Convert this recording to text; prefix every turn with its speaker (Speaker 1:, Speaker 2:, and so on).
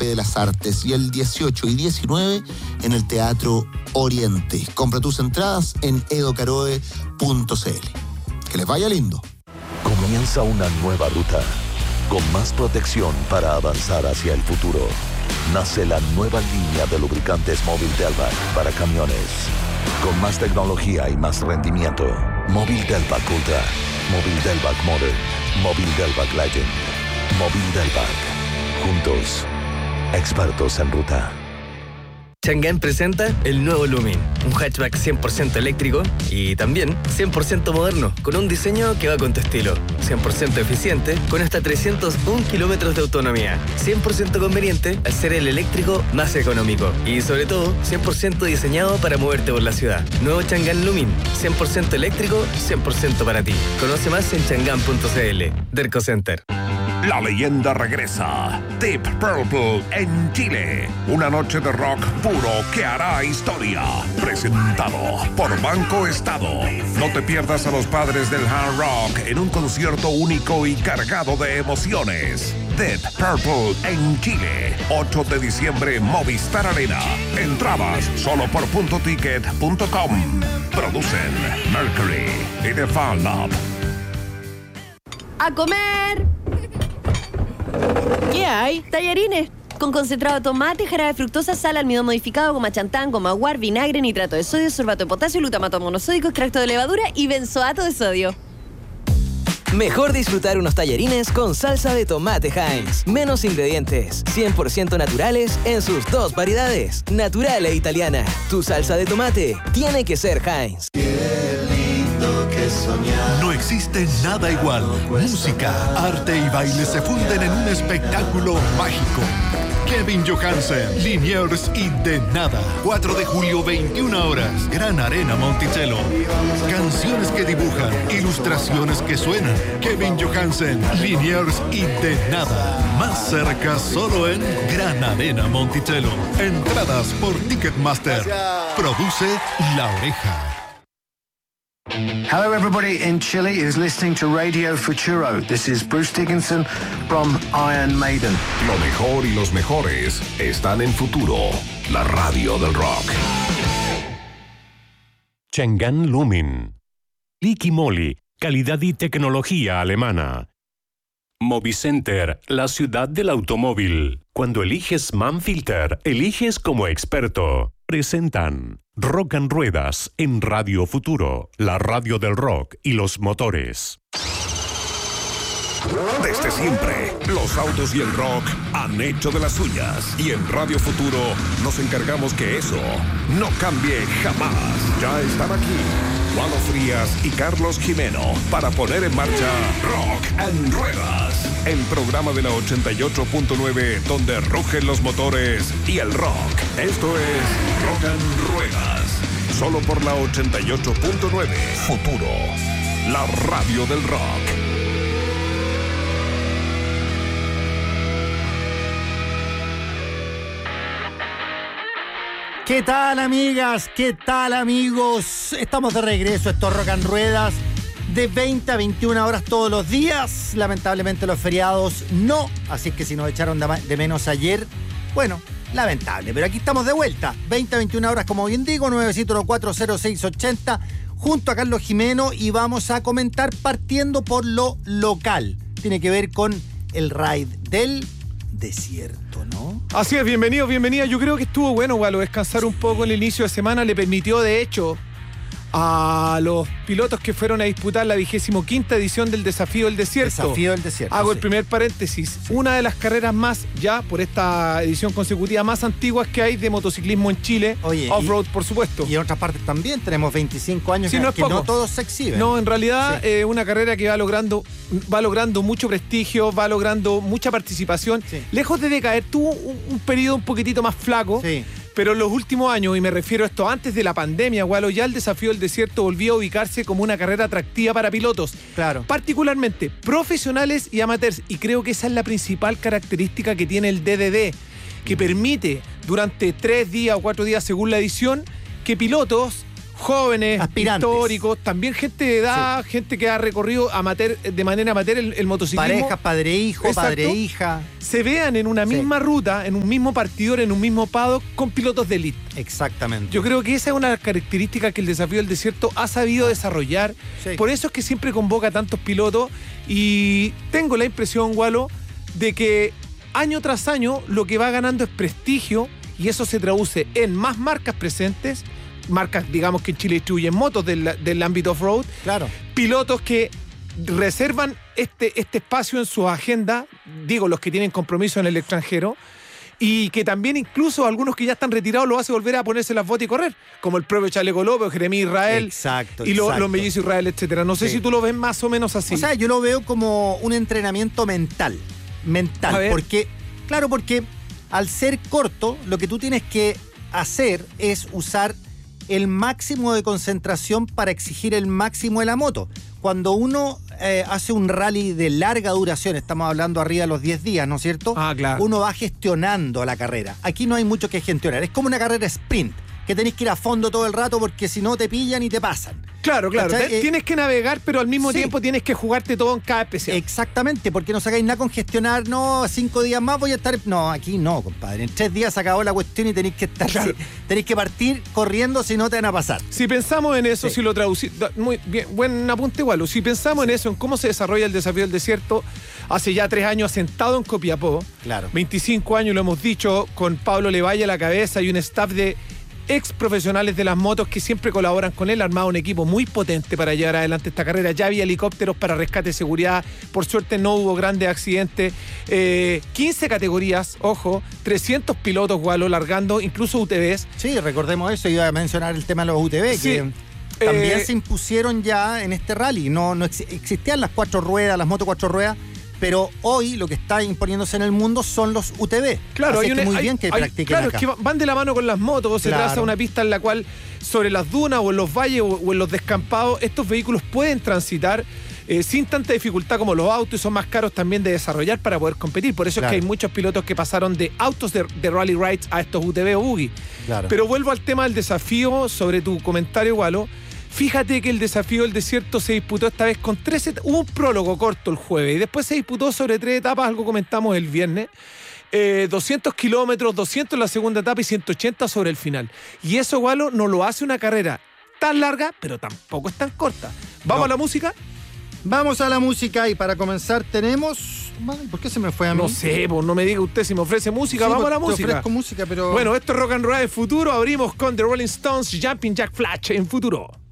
Speaker 1: Café de las Artes y el 18 y 19 en el Teatro Oriente. Compra tus entradas en edocaroe.cl. Que les vaya lindo.
Speaker 2: Comienza una nueva ruta con más protección para avanzar hacia el futuro. Nace la nueva línea de lubricantes Móvil Delvac para camiones. Con más tecnología y más rendimiento. Móvil Delvac Ultra, Móvil Delvac Modern, Móvil Delvac Legend, Móvil Delvac. Juntos, expertos en ruta.
Speaker 3: Chang'an presenta el nuevo Lumin, un hatchback 100% eléctrico y también 100% moderno, con un diseño que va con tu estilo. 100% eficiente, con hasta 301 kilómetros de autonomía. 100% conveniente al ser el eléctrico más económico. Y sobre todo, 100% diseñado para moverte por la ciudad. Nuevo Chang'an Lumin, 100% eléctrico, 100% para ti. Conoce más en chang'an.cl. Derco Center.
Speaker 4: La leyenda regresa. Deep Purple en Chile. Una noche de rock puro que hará historia. Presentado por Banco Estado. No te pierdas a los padres del hard rock en un concierto único y cargado de emociones. Deep Purple en Chile. 8 de diciembre, Movistar Arena. Entradas solo por puntoticket.com. Producen Mercury y The Fan Lab.
Speaker 5: ¡A comer!
Speaker 6: ¿Qué hay?
Speaker 5: Tallarines con concentrado de tomate, jarabe de fructosa, sal, almidón modificado, goma chantán, goma guar, vinagre, nitrato de sodio, sorbato de potasio, glutamato monosódico, extracto de levadura y benzoato de sodio.
Speaker 6: Mejor disfrutar unos tallarines con salsa de tomate Heinz. Menos ingredientes, 100% naturales en sus dos variedades, natural e italiana. Tu salsa de tomate tiene que ser Heinz.
Speaker 7: No existe nada igual. Música, arte y baile se funden en un espectáculo mágico. Kevin Johansen, Liniers y De Nada. 4 de julio, 21 horas. Gran Arena Monticello. Canciones que dibujan, ilustraciones que suenan. Kevin Johansen, Liniers y De Nada. Más cerca solo en Gran Arena Monticello. Entradas por Ticketmaster. Produce La Oreja.
Speaker 8: Hello, everybody in Chile is listening to Radio Futuro. This is Bruce Dickinson from Iron Maiden.
Speaker 4: Lo mejor y los mejores están en Futuro, la radio del rock.
Speaker 9: Chang'an Lumin. Liqui Moly, calidad y tecnología alemana. Movicenter, la ciudad del automóvil. Cuando eliges Manfilter, eliges como experto. Presentan Rock and Ruedas en Radio Futuro, la radio del rock y los motores.
Speaker 4: Desde siempre, los autos y el rock han hecho de las suyas. Y en Radio Futuro nos encargamos que eso no cambie jamás. Ya están aquí Juan Frías y Carlos Jimeno para poner en marcha Rock and Ruedas, el programa de la 88.9 donde rugen los motores y el rock. Esto es Rock and Ruedas, solo por la 88.9 Futuro, la radio del rock.
Speaker 10: ¿Qué tal, amigas? ¿Qué tal, amigos? Estamos de regreso, esto es Rock and Ruedas, de 20 a 21 horas todos los días. Lamentablemente los feriados no, así que si nos echaron de menos ayer, bueno, lamentable. Pero aquí estamos de vuelta, 20 a 21 horas, como bien digo, 9740680, junto a Carlos Jimeno, y vamos a comentar partiendo por lo local. Tiene que ver con el raid del desierto, ¿no?
Speaker 11: Así es, bienvenida. Yo creo que estuvo bueno, Walo, descansar un poco en el inicio de semana. Le permitió, de hecho, a los pilotos que fueron a disputar la 25ª edición del Desafío del Desierto. Hago el primer paréntesis. Una de las carreras más, ya por esta edición consecutiva, más antiguas que hay de motociclismo en Chile. Oye, off-road, por supuesto.
Speaker 10: Y en otras partes también tenemos 25 años, sí, que no todos se exhiben.
Speaker 11: No, en realidad, sí. Una carrera que va logrando mucho prestigio, va logrando mucha participación. Sí. Lejos de decaer, tuvo un periodo un poquitito más flaco. Sí. Pero en los últimos años, y me refiero a esto antes de la pandemia, Walo, ya el Desafío del Desierto volvió a ubicarse como una carrera atractiva para pilotos. Claro. Particularmente profesionales y amateurs. Y creo que esa es la principal característica que tiene el DDD, que permite durante 3 días o 4 días, según la edición, que pilotos jóvenes,
Speaker 10: aspirantes,
Speaker 11: históricos, también gente de edad, gente que ha recorrido de manera amateur el motociclismo.
Speaker 10: Parejas, padre-hijo, padre-hija.
Speaker 11: Se vean en una misma ruta, en un mismo partidor, en un mismo paddock, con pilotos de elite.
Speaker 10: Exactamente.
Speaker 11: Yo creo que esa es una característica que el Desafío del Desierto ha sabido desarrollar. Sí. Por eso es que siempre convoca a tantos pilotos y tengo la impresión, Gualo, de que año tras año lo que va ganando es prestigio y eso se traduce en más marcas presentes, marcas, digamos, que en Chile distribuyen motos del ámbito off-road.
Speaker 10: Claro.
Speaker 11: Pilotos que reservan este espacio en su agenda, digo, los que tienen compromiso en el extranjero, y que también incluso algunos que ya están retirados lo hace volver a ponerse las botas y correr, como el propio Chaleco López, Jeremí Israel,
Speaker 10: exacto,
Speaker 11: y los mellizos Israel, etcétera. No sé si tú lo ves más o menos así.
Speaker 10: O sea, yo lo veo como un entrenamiento mental, porque al ser corto, lo que tú tienes que hacer es usar el máximo de concentración para exigir el máximo de la moto. Cuando uno hace un rally de larga duración, estamos hablando arriba de los 10 días, ¿no es cierto?
Speaker 11: Claro.
Speaker 10: Uno va gestionando la carrera. Aquí no hay mucho que gestionar. Es como una carrera sprint, que tenés que ir a fondo todo el rato porque si no te pillan y te pasan.
Speaker 11: Claro. Tienes que navegar, pero al mismo tiempo tienes que jugarte todo en cada especial.
Speaker 10: Exactamente, porque no sacáis nada con gestionar, 5 días más voy a estar... No, aquí no, compadre. En 3 días se acabó la cuestión y tenéis que estar...
Speaker 11: Claro.
Speaker 10: Tenéis que partir corriendo, si no te van a pasar.
Speaker 11: Si pensamos en eso, si lo traducimos... Muy bien, buen apunte, Gualo. Si pensamos en eso, en cómo se desarrolla el Desafío del Desierto, hace ya 3 años asentado en Copiapó.
Speaker 10: Claro.
Speaker 11: 25 años, lo hemos dicho, con Pablo Levalle a la cabeza y un staff de ex profesionales de las motos que siempre colaboran con él, armado un equipo muy potente para llevar adelante esta carrera. Ya había helicópteros para rescate y seguridad, por suerte no hubo grandes accidentes, 15 categorías, ojo, 300 pilotos, Gualo, largando, incluso UTVs.
Speaker 10: Sí, recordemos eso, iba a mencionar el tema de los UTV,
Speaker 11: sí.
Speaker 10: Que también se impusieron ya en este rally, no existían las 4 ruedas, las motos 4 ruedas, pero hoy lo que está imponiéndose en el mundo son los UTV.
Speaker 11: Claro,
Speaker 10: así que muy bien que practiquen acá.
Speaker 11: Es que van de la mano con las motos. Se traza una pista en la cual sobre las dunas o en los valles o en los descampados estos vehículos pueden transitar sin tanta dificultad como los autos, y son más caros también de desarrollar para poder competir. Por eso es que hay muchos pilotos que pasaron de autos de rally rides a estos UTV o buggy.
Speaker 10: Claro.
Speaker 11: Pero vuelvo al tema del desafío, sobre tu comentario, Gualo. Fíjate que el Desafío del Desierto se disputó esta vez con 3 etapas. Hubo un prólogo corto el jueves y después se disputó sobre 3 etapas, algo comentamos el viernes. 200 kilómetros, 200 en la segunda etapa y 180 sobre el final. Y eso, Gualo, no lo hace una carrera tan larga, pero tampoco es tan corta. ¿Vamos a la música?
Speaker 10: Vamos a la música y para comenzar tenemos... ¿Por qué se me fue a mí?
Speaker 11: No sé, pues no me diga usted si me ofrece música. Vamos a la música.
Speaker 10: Te ofrezco música, pero...
Speaker 11: Bueno, esto es Rock and Roll de Futuro. Abrimos con The Rolling Stones, Jumping Jack Flash en Futuro.